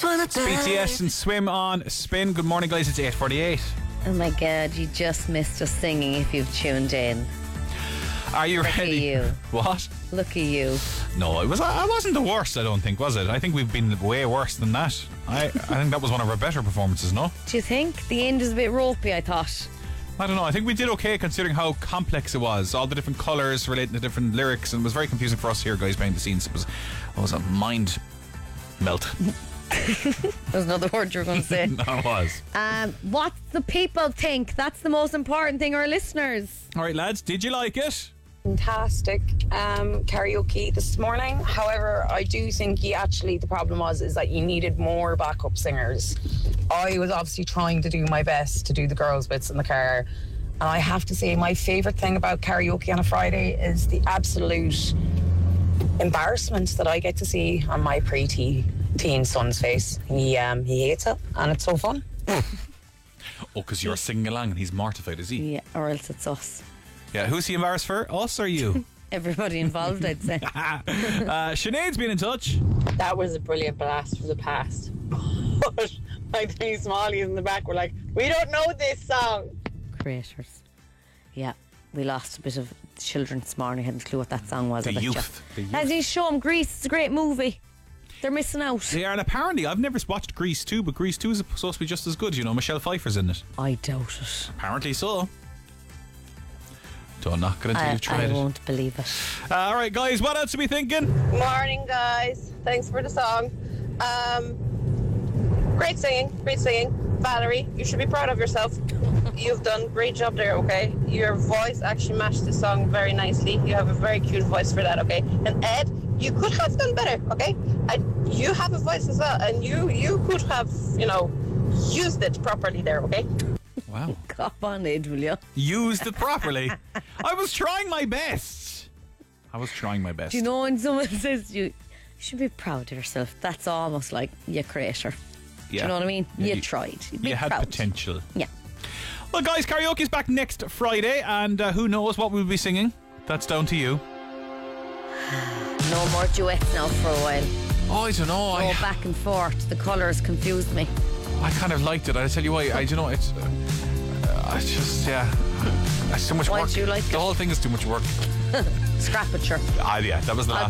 BTS and Swim on Spin. Good morning, guys. It's 8:48. Oh my God, you just missed us singing if you've tuned in. Are you Look ready? at you. What? Look at you. No, I wasn't the worst, I don't think, was it? I think we've been way worse than that. I think that was one of our better performances, no? Do you think? The end was a bit ropey, I thought. I don't know. I think we did okay considering how complex it was. All the different colours relating to different lyrics, and it was very confusing for us here, guys, behind the scenes. It was a mind melt. There's another word you were going to say. No, it was. What the people think. That's the most important thing, our listeners. All right, lads, did you like it? Fantastic karaoke this morning. However, I do think the problem is that you needed more backup singers. I was obviously trying to do my best to do the girls' bits in the car. And I have to say, my favourite thing about karaoke on a Friday is the absolute embarrassment that I get to see on my pre-teen son's face. He hates it, and it's so fun. Oh, because you're singing along and he's mortified, is he? Yeah, or else it's us. Yeah, who's he embarrassed for? Us or you? Everybody involved, I'd say. Sinead's been in touch. That was a brilliant blast from the past. But my three smallies in the back were like, we don't know this song. Creators. Yeah, we lost a bit of children this morning. I hadn't a clue what that song was. The I bet youth. you. The youth. As you show them, Grease, it's a great movie. They're missing out. They are, and apparently I've never watched Grease 2, but Grease 2 is supposed to be just as good. You know, Michelle Pfeiffer's in it. I doubt it. Apparently so. Don't knock it until you've tried I it. won't believe it. All right, guys, what else are we thinking? Morning, guys. Thanks for the song. Great singing. Valerie, you should be proud of yourself. You've done a great job there, okay? Your voice actually matched the song very nicely. You have a very cute voice for that, okay? And Ed, you could have done better, okay? You have a voice as well, and you could have, used it properly there, okay? Wow. Cop on, Ed, will you? Used it properly. I was trying my best. Do you know when someone says you should be proud of yourself? That's almost like you creator. Yeah. Do you know what I mean? Yeah, you tried. You had proud. potential. Yeah. Well, guys, karaoke's back next Friday, and who knows what we'll be singing? That's down to you. No more duets now for a while. Oh, I don't know. Go back and forth. The colours confused me. I kind of liked it. I'll tell you why. It's just, it's too much Why work. do you like the it? whole thing is too much work. Scrap it, sure. Yeah, that was the last